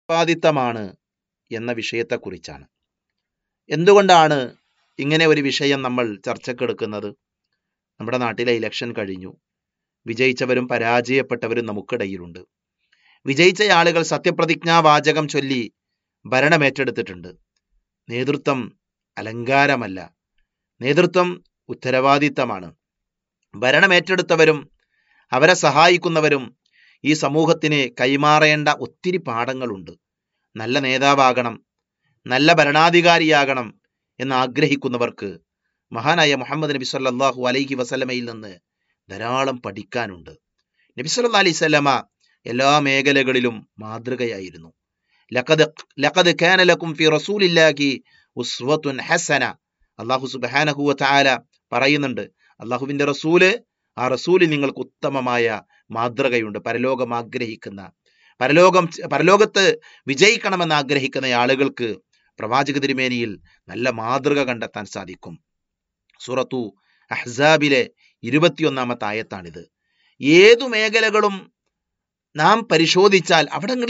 ഉത്തരവാദിത്തമാണ് എന്ന വിഷയത്തെക്കുറിച്ചാണ്. എന്തുകൊണ്ടാണ് ഇങ്ങനെ ഒരു വിഷയം നമ്മൾ ചർച്ചക്കെടുക്കുന്നത്? നമ്മുടെ നാട്ടിലെ ഇലക്ഷൻ കഴിഞ്ഞു. വിജയിച്ചവരും പരാജയപ്പെട്ടവരും നമുക്കിടയിലുണ്ട്. വിജയിച്ച ആളുകൾ സത്യപ്രതിജ്ഞാ വാചകം ചൊല്ലി ഭരണമേറ്റെടുത്തിട്ടുണ്ട്. നേതൃത്വം അലങ്കാരമല്ല, നേതൃത്വം ഉത്തരവാദിത്തമാണ്. ഭരണമേറ്റെടുത്തവരും അവരെ സഹായിക്കുന്നവരും ഈ സമൂഹത്തിന് കൈമാറേണ്ട ഒത്തിരി പാഠങ്ങളുണ്ട്. നല്ല നേതാവാകണം, നല്ല ഭരണാധികാരിയാകണം എന്ന് ആഗ്രഹിക്കുന്നവർക്ക് മഹാനായ മുഹമ്മദ് നബി സല്ലല്ലാഹു അലൈഹി വസല്ലമയിൽ നിന്ന് ധാരാളം പഠിക്കാനുണ്ട്. നബി സല്ലല്ലാഹു അലൈഹി വസല്ലമ എല്ലാ മേഖലകളിലും മാതൃകയായിരുന്നു. ലഖദ് കാന ലക്കും ഫി റസൂലില്ലാഹി ഉസ്വത്തുൻ ഹസന. അല്ലാഹു സുബ്ഹാനഹു വ തആല പറയുന്നുണ്ട്, അല്ലാഹുവിന്റെ റസൂല്, ആ റസൂലിൽ നിങ്ങൾക്ക് ഉത്തമമായ മാതൃകയുണ്ട്. പരലോകം ആഗ്രഹിക്കുന്ന, പരലോകത്ത് വിജയിക്കണമെന്ന് ആഗ്രഹിക്കുന്ന ആളുകൾക്ക് പ്രവാചക തിരുമേനിയിൽ നല്ല മാതൃക കണ്ടെത്താൻ സാധിക്കും. സൂറത്തു അഹ്സാബിലെ 21-ാമത്തെ ആയത്താണിത്. ഏതു മേഖലകളും നാം പരിശോധിച്ചാൽ അവിടങ്ങളിൽ